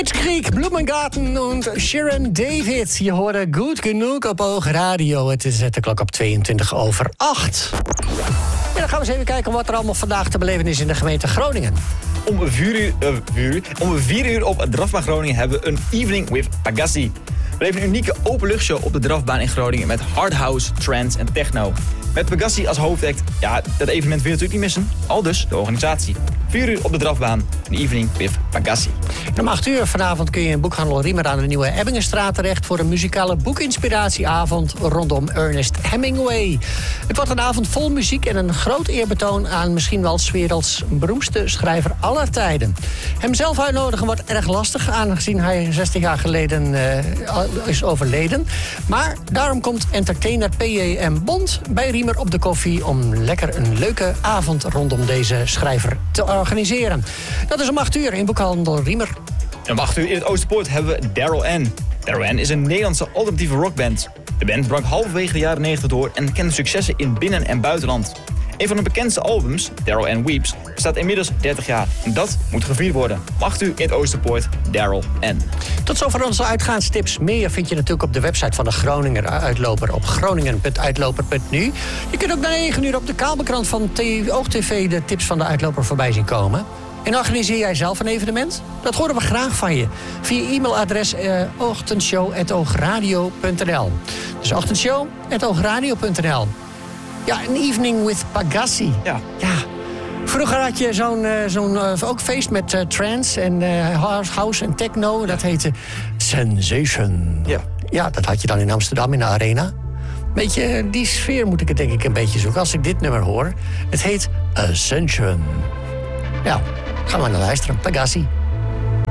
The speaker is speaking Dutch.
Blitzkrieg, Blumengarten und Sharon David. Je hoorde Goed Genoeg op Oog Radio. Het is de klok op 8:22. En dan gaan we eens even kijken wat er allemaal vandaag te beleven is in de gemeente Groningen. Om 4 uur op Drafbaan Groningen hebben we een Evening with Pagazzi. We hebben een unieke openluchtshow op de Drafbaan in Groningen met hardhouse, trance en techno. Met Pagazzi als hoofdact. Ja, dat evenement wil je natuurlijk niet missen. Al dus de organisatie. 4 uur op de Drafbaan. Een Evening with Pagazzi. Om 8 uur vanavond kun je in boekhandel Riemer aan de Nieuwe Ebbingenstraat terecht voor een muzikale boekinspiratieavond rondom Ernest Hemingway. Het wordt een avond vol muziek en een groot eerbetoon aan misschien wel 's werelds beroemdste schrijver aller tijden. Hem zelf uitnodigen wordt erg lastig, aangezien hij 60 jaar geleden is overleden. Maar daarom komt entertainer P.J.M. Bond bij Riemer op de koffie om lekker een leuke avond rondom deze schrijver te organiseren. Dat is om 8 uur in boekhandel Riemer. En om 8 uur in het Oosterpoort hebben we Daryl Ann. Daryl Ann is een Nederlandse alternatieve rockband. De band brak halverwege de jaren 90 door en kende successen in binnen- en buitenland. Een van de bekendste albums, Daryl Ann Weeps, bestaat inmiddels 30 jaar. En dat moet gevierd worden. Om 8 uur in het Oosterpoort, Daryl Ann. Tot zover onze uitgaanstips. Meer vind je natuurlijk op de website van de Groninger Uitloper op groningen.uitloper.nu. Je kunt ook na 9 uur op de kabelkrant van OogTV de tips van de Uitloper voorbij zien komen. En organiseer jij zelf een evenement? Dat horen we graag van je. Via e-mailadres ochtendshow@oogradio.nl. Dus ochtendshow@oogradio.nl. Ja, een evening with Pagazzi. Ja. Vroeger had je zo'n ook feest met trance en house en techno. Dat heette Sensation. Ja, dat had je dan in Amsterdam in de Arena. Beetje die sfeer moet ik het denk ik een beetje zoeken als ik dit nummer hoor. Het heet Ascension. Ja, gaan we naar luisteren. Pagazzi.